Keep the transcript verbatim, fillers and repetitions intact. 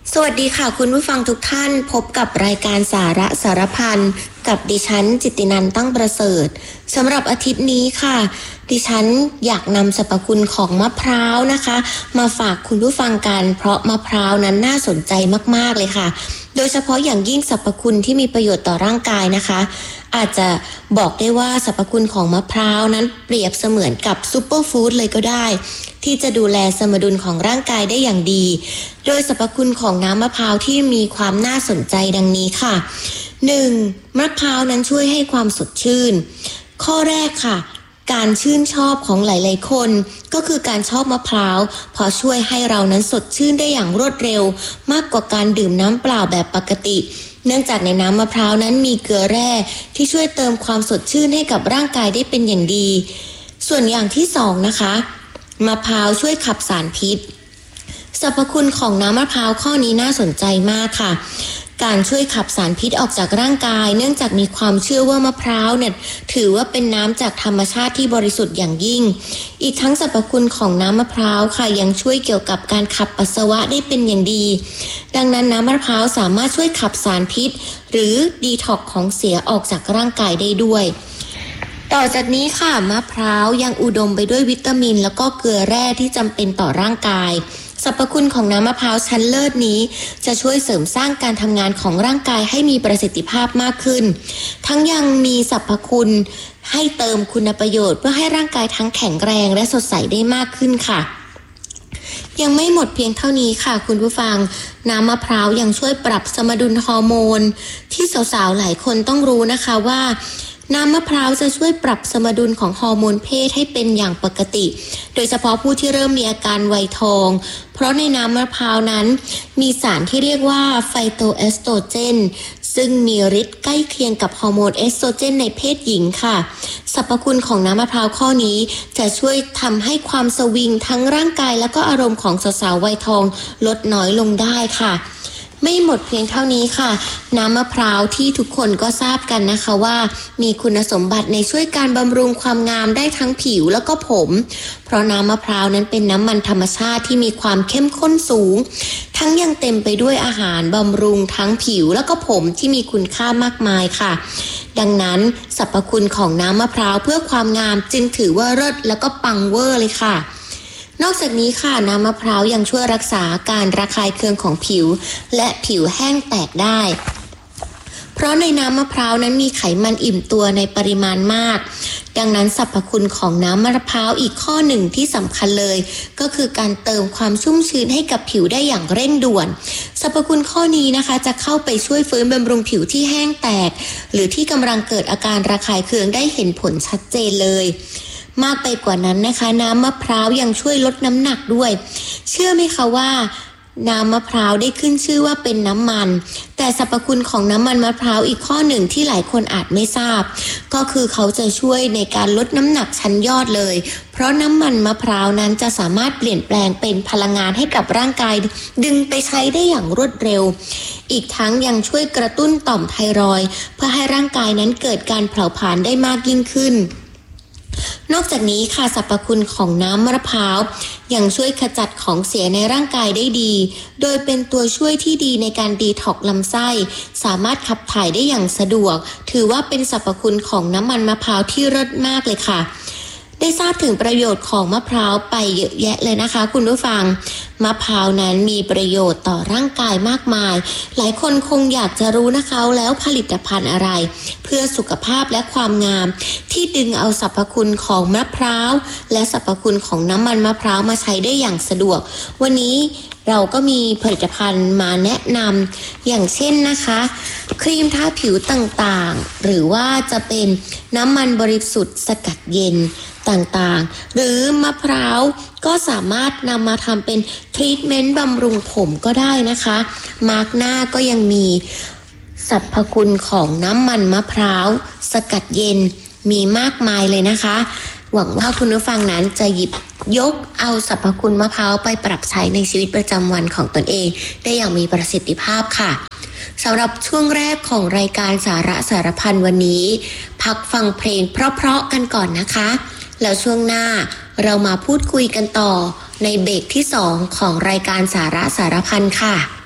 สวัสดีค่ะคุณผู้ฟังทุกท่านพบกับรายการสาระสารพันกับดิฉันจิตตินันท์ตั้งประเสริฐสำหรับอาทิตย์นี้ค่ะดิฉันอยากนำสรรพคุณของมะพร้าวนะคะมาฝากคุณผู้ฟังกันเพราะมะพร้าวนั้นน่าสนใจมากๆเลยค่ะโดยเฉพาะอย่างยิ่งสรรพคุณที่มีประโยชน์ต่อร่างกายนะคะอาจจะบอกได้ว่าสรรพคุณของมะพร้าวนั้นเปรียบเสมือนกับซูเปอร์ฟู้ดเลยก็ได้ที่จะดูแลสมดุลของร่างกายได้อย่างดีโดยสรรพคุณของน้ำมะพร้าวที่มีความน่าสนใจดังนี้ค่ะ หนึ่ง. มะพร้าวนั้นช่วยให้ความสดชื่นข้อแรกค่ะการชื่นชอบของหลายๆคนก็คือการชอบมะพร้าวเพราะช่วยให้เรานั้นสดชื่นได้อย่างรวดเร็วมากกว่าการดื่มน้ำเปล่าแบบปกติเนื่องจากในน้ำมะพร้าวนั้นมีเกลือแร่ที่ช่วยเติมความสดชื่นให้กับร่างกายได้เป็นอย่างดีส่วนอย่างที่สองนะคะมะพร้าวช่วยขับสารพิษสรรพคุณของน้ำมะพร้าวข้อนี้น่าสนใจมากค่ะการช่วยขับสารพิษออกจากร่างกายเนื่องจากมีความเชื่อว่ามะพร้าวเนี่ยถือว่าเป็นน้ำจากธรรมชาติที่บริสุทธิ์อย่างยิ่งอีกทั้งสรรพคุณของน้ำมะพร้าวค่ะยังช่วยเกี่ยวกับการขับปัสสาวะได้เป็นอย่างดีดังนั้นน้ำมะพร้าวสามารถช่วยขับสารพิษหรือดีท็อกซ์ของเสียออกจากร่างกายได้ด้วยต่อจากนี้ค่ะมะพร้าวยังอุดมไปด้วยวิตามินแล้วก็เกลือแร่ที่จำเป็นต่อร่างกายสรรพคุณของน้ำมะพร้าวชั้นเลิศนี้จะช่วยเสริมสร้างการทำงานของร่างกายให้มีประสิทธิภาพมากขึ้นทั้งยังมีสรรพคุณให้เติมคุณประโยชน์เพื่อให้ร่างกายทั้งแข็งแรงและสดใสได้มากขึ้นค่ะยังไม่หมดเพียงเท่านี้ค่ะคุณผู้ฟังน้ำมะพร้าวยังช่วยปรับสมดุลฮอร์โมนที่สาวๆหลายคนต้องรู้นะคะว่าน้ำมะพร้าวจะช่วยปรับสมดุลของฮอร์โมนเพศให้เป็นอย่างปกติโดยเฉพาะผู้ที่เริ่มมีอาการวัยทองเพราะในน้ำมะพร้าวนั้นมีสารที่เรียกว่าไฟโตเอสโตรเจนซึ่งมีฤทธิ์ใกล้เคียงกับฮอร์โมนเอสโตรเจนในเพศหญิงค่ะสรรพคุณของน้ำมะพร้าวข้อนี้จะช่วยทำให้ความสวิงทั้งร่างกายและก็อารมณ์ของสาวๆวัยทองลดน้อยลงได้ค่ะไม่หมดเพียงเท่านี้ค่ะน้ำมะพร้าวที่ทุกคนก็ทราบกันนะคะว่ามีคุณสมบัติในช่วยการบำรุงความงามได้ทั้งผิวแล้วก็ผมเพราะน้ำมะพร้าวนั้นเป็นน้ำมันธรรมชาติที่มีความเข้มข้นสูงทั้งยังเต็มไปด้วยอาหารบำรุงทั้งผิวแล้วก็ผมที่มีคุณค่ามากมายค่ะดังนั้นสรรพคุณของน้ำมะพร้าวเพื่อความงามจึงถือว่าเลิศแล้วก็ปังเวอร์เลยค่ะนอกจากนี้ค่ะน้ำมะพร้าวยังช่วยรักษาการระคายเคืองของผิวและผิวแห้งแตกได้เพราะในน้ำมะพร้าวนั้นมีไขมันอิ่มตัวในปริมาณมากดังนั้นสรรพคุณของน้ำมะพร้าวอีกข้อหนึ่งที่สำคัญเลยก็คือการเติมความชุ่มชื้นให้กับผิวได้อย่างเร่งด่วนสรรพคุณข้อนี้นะคะจะเข้าไปช่วยฟื้นบำรุงผิวที่แห้งแตกหรือที่กำลังเกิดอาการระคายเคืองได้เห็นผลชัดเจนเลยมากไปกว่านั้นนะคะน้ำมะพร้าวยังช่วยลดน้ำหนักด้วยเชื่อไหมคะว่าน้ำมะพร้าวได้ขึ้นชื่อว่าเป็นน้ำมันแต่สรรพคุณของน้ำมันมะพร้าวอีกข้อหนึ่งที่หลายคนอาจไม่ทราบก็คือเขาจะช่วยในการลดน้ำหนักชั้นยอดเลยเพราะน้ำมันมะพร้าวนั้นจะสามารถเปลี่ยนแปลงเป็นพลังงานให้กับร่างกายดึงไปใช้ได้อย่างรวดเร็วอีกทั้งยังช่วยกระตุ้นต่อมไทรอยด์เพื่อให้ร่างกายนั้นเกิดการเผาผลาญได้มากยิ่งขึ้นนอกจากนี้ค่ะสรรพคุณของน้ำมะพร้าวยังช่วยขจัดของเสียในร่างกายได้ดีโดยเป็นตัวช่วยที่ดีในการดีท็อกซ์ลำไส้สามารถขับถ่ายได้อย่างสะดวกถือว่าเป็นสรรพคุณของน้ำมันมะพร้าวที่เลิศมากเลยค่ะได้ทราบถึงประโยชน์ของมะพร้าวไปเยอะแยะเลยนะคะคุณผู้ฟังมะพร้าวนั้นมีประโยชน์ต่อร่างกายมากมายหลายคนคงอยากจะรู้นะคะแล้วผลิตภัณฑ์อะไรเพื่อสุขภาพและความงามที่ดึงเอาสรรพคุณของมะพร้าวและสรรพคุณของน้ำมันมะพร้าวมาใช้ได้อย่างสะดวกวันนี้เราก็มีผลิตภัณฑ์มาแนะนำอย่างเช่นนะคะครีมทาผิวต่างๆหรือว่าจะเป็นน้ำมันบริสุทธิ์สกัดเย็นต่างๆหรือมะพร้าวก็สามารถนำมาทำเป็นทรีทเมนต์บำรุงผมก็ได้นะคะมาร์กหน้าก็ยังมีสรรพคุณของน้ำมันมะพร้าวสกัดเย็นมีมากมายเลยนะคะหวังว่าคุณผู้ฟังนั้นจะหยิบยกเอาสรรพคุณมะพร้าวไปปรับใช้ในชีวิตประจำวันของตนเองได้อย่างมีประสิทธิภาพค่ะสำหรับช่วงแรกของรายการสาระสารพันวันนี้พักฟังเพลงเพราะๆกันก่อนนะคะแล้วช่วงหน้าเรามาพูดคุยกันต่อในเบรกที่สองของรายการสาระสารพันค่ะ